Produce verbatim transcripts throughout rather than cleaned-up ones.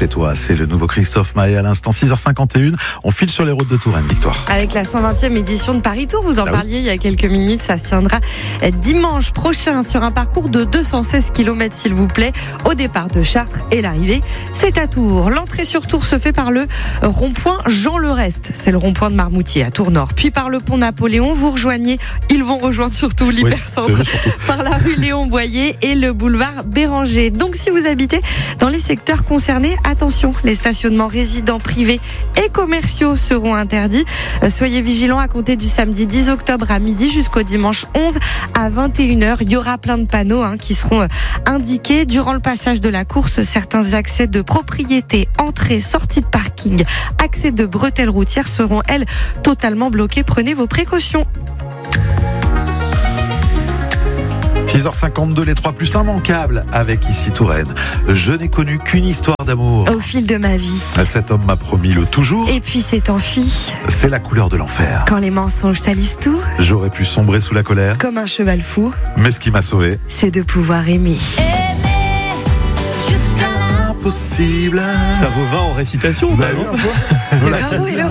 chez toi. C'est le nouveau Christophe Maé à l'instant, six heures cinquante et une. On file sur les routes de Touraine, Victoire. Avec la cent vingtième édition de Paris Tour, vous en ah parliez oui. il y a quelques minutes, ça se tiendra dimanche prochain sur un parcours de deux cent seize kilomètres, s'il vous plaît, au départ de Chartres et l'arrivée, c'est à Tours. L'entrée sur Tours se fait par le rond-point Jean Le Rest, c'est le rond-point de Marmoutier à Tours Nord, puis par le pont Napoléon, vous rejoignez, ils vont rejoindre surtout l'hypercentre, oui, par la rue Léon Boyer et le boulevard Béranger. Donc si vous habitez dans les secteurs concernés, attention, les stationnements résidents, privés et commerciaux seront interdits. Soyez vigilants à compter du samedi dix octobre à midi jusqu'au dimanche onze à vingt et une heures. Il y aura plein de panneaux hein, qui seront indiqués. Durant le passage de la course, certains accès de propriété, entrée, sortie de parking, accès de bretelles routières seront, elles, totalement bloqués. Prenez vos précautions. six heures cinquante-deux, les trois plus immanquables avec ici Touraine. Je n'ai connu qu'une histoire d'amour. Au fil de ma vie. Cet homme m'a promis le toujours. Et puis s'est enfui. C'est la couleur de l'enfer. Quand les mensonges salissent tout. J'aurais pu sombrer sous la colère. Comme un cheval fou. Mais ce qui m'a sauvé, c'est de pouvoir aimer. Possible. Ça vaut vingt en récitation. Vous ça, avez vu un peu voilà. Bravo et le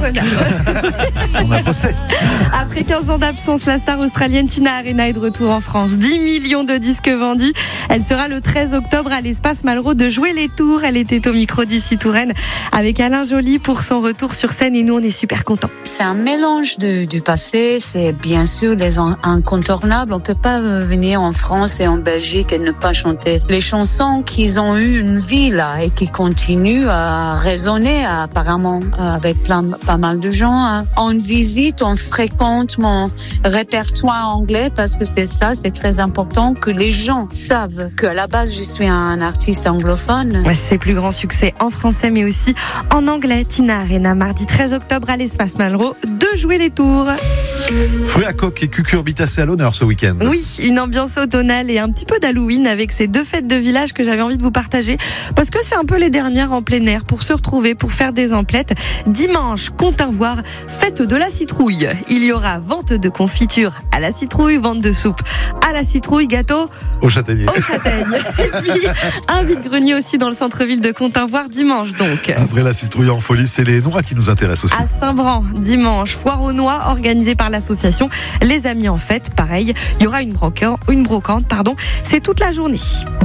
renard. On a bossé. Après quinze ans d'absence, la star australienne Tina Arena est de retour en France. dix millions de disques vendus. Elle sera le treize octobre à l'espace Malraux de jouer les tours. Elle était au micro d'ici Touraine avec Alain Joly pour son retour sur scène et nous on est super contents. C'est un mélange de, du passé, c'est bien sûr les incontournables. On peut pas venir en France et en Belgique et ne pas chanter les chansons qu'ils ont eu une vie là et qui continue à résonner apparemment avec plein, pas mal de gens. Hein. On visite, on fréquente mon répertoire anglais parce que c'est ça, c'est très important que les gens savent qu'à la base je suis un artiste anglophone. Ses plus grands succès en français mais aussi en anglais. Tina Arena, mardi treize octobre à l'espace Malraux, de jouer les tours. Fruits à coque et cucurbitacées à l'honneur ce week-end. Oui, une ambiance automnale et un petit peu d'Halloween avec ces deux fêtes de village que j'avais envie de vous partager parce que c'est un peu les dernières en plein air pour se retrouver, pour faire des emplettes. Dimanche, Comtinvoire, fête de la citrouille. Il y aura vente de confiture à la citrouille, vente de soupe à la citrouille, gâteau au châtaignier. Au châtaigne. Et puis un vide-grenier aussi dans le centre-ville de Comtinvoire dimanche donc. Après la citrouille en folie, c'est les noix qui nous intéressent aussi. À Saint-Bran, dimanche, foire aux noix organisée par l'association Les Amis en Fête. Pareil, il y aura une brocante, une brocante, pardon. C'est toute la journée.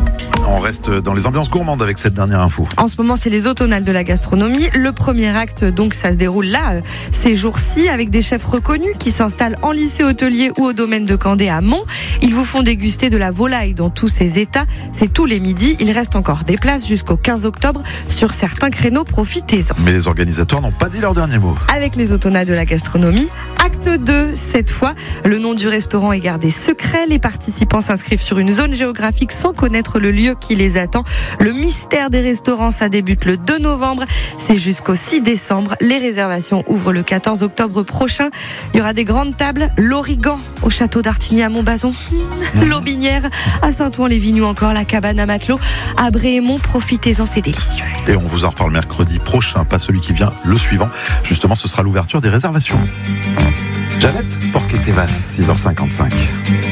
On reste dans les ambiances gourmandes avec cette dernière info. En ce moment, c'est les automnales de la gastronomie. Le premier acte, donc, ça se déroule là, ces jours-ci, avec des chefs reconnus qui s'installent en lycée hôtelier ou au domaine de Candé à Mont. Ils vous font déguster de la volaille dans tous ses états. C'est tous les midis. Il reste encore des places jusqu'au quinze octobre sur certains créneaux. Profitez-en. Mais les organisateurs n'ont pas dit leur dernier mot. Avec les automnales de la gastronomie, acte deux, cette fois. Le nom du restaurant est gardé secret. Les participants s'inscrivent sur une zone géographique sans connaître le lieu qui les attend. Le mystère des restaurants, ça débute le deux novembre. C'est jusqu'au six décembre. Les réservations ouvrent le quatorze octobre prochain. Il y aura des grandes tables. L'Origan au château d'Artigny à Montbazon. L'Aubinière à Saint-Ouen-les-Vignoux encore. La cabane à Matelot à Bréhémont. Profitez-en, c'est délicieux. Et on vous en reparle mercredi prochain, pas celui qui vient, le suivant. Justement, ce sera l'ouverture des réservations. Jeannette Porquet-Tevas, six heures cinquante-cinq.